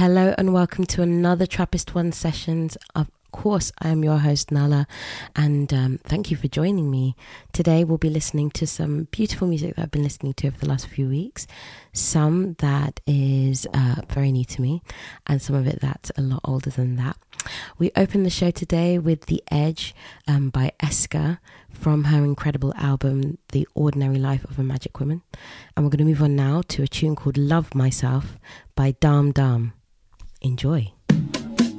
Hello and welcome to another Trappist One Sessions. Of course, I am your host Nala, and thank you for joining me. Today we'll be listening to some beautiful music that I've been listening to over the last few weeks. Some that is very new to me, and some of it that's a lot older than that. We open the show today with The Edge by Eska from her incredible album The Ordinary Life of a Magic Woman, and we're going to move on now to a tune called Love Myself by Dam Dam. Enjoy.